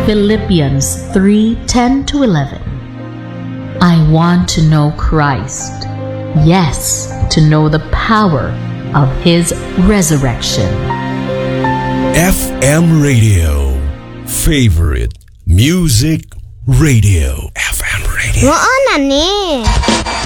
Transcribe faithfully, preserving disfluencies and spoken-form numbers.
Philippians three ten to eleven. I want to know Christ. Yes, to know the power of His resurrection. F M Radio. Favorite Music Radio. F M Radio. Ngoo na ni.